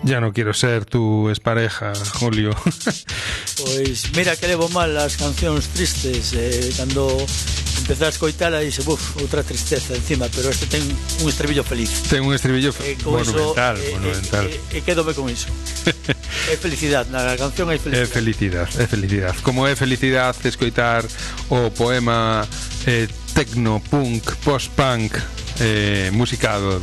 Ya no quiero ser tu expareja, Julio. Pois mira que levo mal as cancións tristes, cando empecé a escoitala e dixe, outra tristeza encima, pero este ten un estribillo feliz. Ten un estribillo monumental, monumental. E quédome con iso. É felicidade, na canción hai felicidade. É felicidade. Como é felicidade escoitar o poema tecno, punk, post-punk musicado